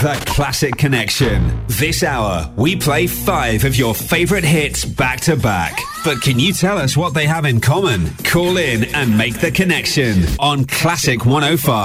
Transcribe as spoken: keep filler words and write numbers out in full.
The Classic Connection. This hour, we play five of your favourite hits back to back. But can you tell us what they have in common? Call in and make the connection on Classic one oh five.